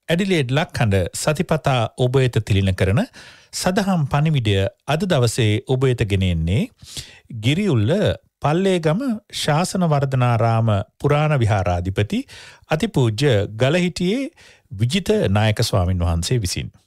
Adelaide ලක්හඬ සතිපතා ඔබ වෙත තිලින කරන සදහම් පණිවිඩය අද දවසේ ඔබ වෙත ගෙනෙන්නේ ගිරිඋල්ල පල්ලේගම ශාසන වර්ධනාරාම පුරාණ විහාරාධිපති අතිපූජ්‍ය ගලහිටියේ විජිත නායක ස්වාමින් වහන්සේ විසින්